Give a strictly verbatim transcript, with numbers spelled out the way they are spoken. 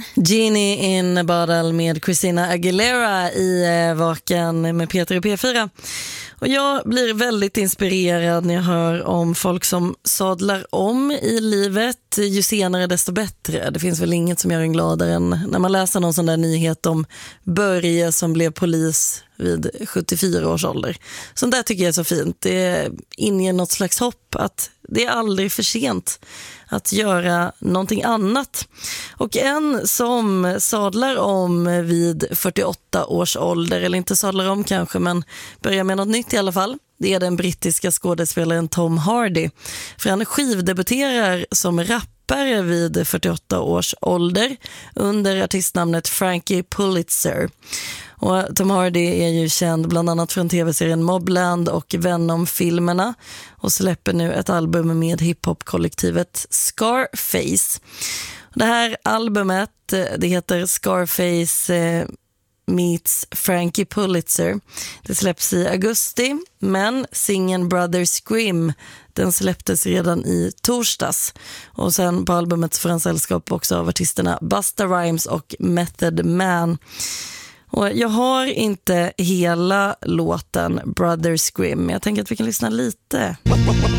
Genie in a Bottle med Christina Aguilera i eh, Vaken med Peter och P fyra. Och jag blir väldigt inspirerad när jag hör om folk som sadlar om i livet. Ju senare desto bättre. Det finns väl inget som gör en gladare än när man läser någon sån där nyhet om Börje som blev polis vid sjuttiofyra års ålder. Sånt där tycker jag är så fint. Det inger något slags hopp att det är aldrig för sent att göra någonting annat. Och en som sadlar om vid fyrtioåtta års ålder, eller inte sadlar om kanske, men börjar med något nytt i alla fall. Det är den brittiska skådespelaren Tom Hardy. För han skivdebuterar som rappare vid fyrtioåtta års ålder under artistnamnet Frankie Pulitzer. Och Tom Hardy är ju känd bland annat från tv-serien Mobland och Venom-filmerna och släpper nu ett album med hiphop-kollektivet Scarface. Det här albumet, det heter Scarface meets Frankie Pulitzer. Det släpps i augusti, men singeln Brother Scream, den släpptes redan i torsdags. Och sen på albumet får han sällskap också av artisterna Busta Rhymes och Method Man. Och jag har inte hela låten Brother Scream, men jag tänker att vi kan lyssna lite.